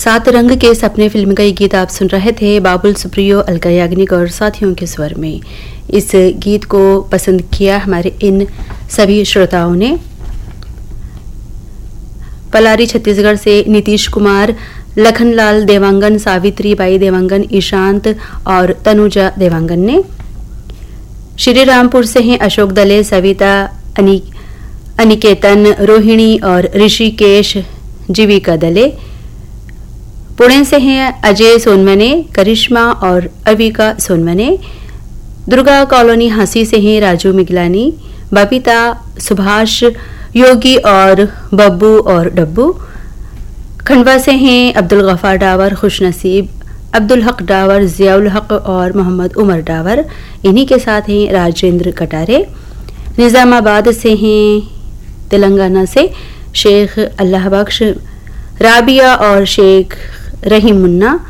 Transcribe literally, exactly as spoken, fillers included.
सात रंग के सपने फिल्म का ये गीत आप सुन रहे थे बाबुल सुप्रियो, अलका याग्निक और साथियों के स्वर में। इस गीत को पसंद किया हमारे इन सभी श्रोताओं ने। पलारी छत्तीसगढ़ से नीतीश कुमार, लखनलाल देवांगन, सावित्री बाई देवांगन, ईशांत और तनुजा देवांगन ने। श्री रामपुर से हैं अशोक दले, सविता, अनि, अनिकेतन, रोहिणी और ऋषिकेश, जीविका दले। पुणे से हैं अजय सोनमने, करिश्मा और अविका सोनमने। दुर्गा कॉलोनी हांसी से हैं राजू मिगलानी, बबीता, सुभाष, योगी और बब्बू और डब्बू। खंडवा से हैं अब्दुल गफार डावर, खुशनसीब, अब्दुल हक डावर, जियाउल हक और मोहम्मद उमर डावर। इन्हीं के साथ हैं राजेंद्र कटारे। निज़ामाबाद से हैं तेलंगाना से शेख अल्लाह बख्श, राबिया और शेख रहीम मुन्ना।